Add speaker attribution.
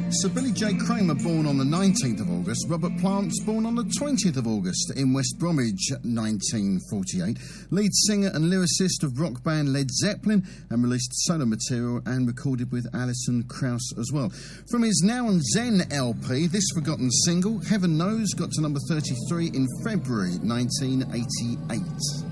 Speaker 1: Sir Billy J. Kramer, born on the 19th of August. Robert Plant, born on the 20th of August in West Bromwich, 1948. Lead singer and lyricist of rock band Led Zeppelin, and released solo material and recorded with Alison Krauss as well. From his Now and Zen LP, this forgotten single, Heaven Knows, got to number 33 in February 1988.